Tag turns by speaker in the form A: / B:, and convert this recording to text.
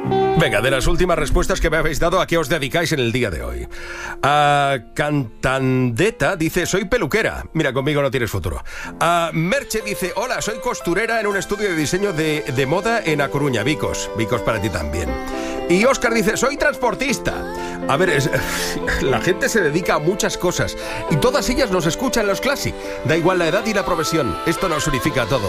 A: Venga, de las últimas respuestas que me habéis dado, ¿a qué os dedicáis en el día de hoy? Cantandeta dice, soy peluquera. Mira, conmigo no tienes futuro. Merche dice, hola, soy costurera en un estudio de diseño de moda en A Coruña. Vicos para ti también. Y Óscar dice, soy transportista. A ver, la gente se dedica a muchas cosas y todas ellas nos escuchan los Classic. Da igual la edad y la profesión. Esto nos unifica a todos.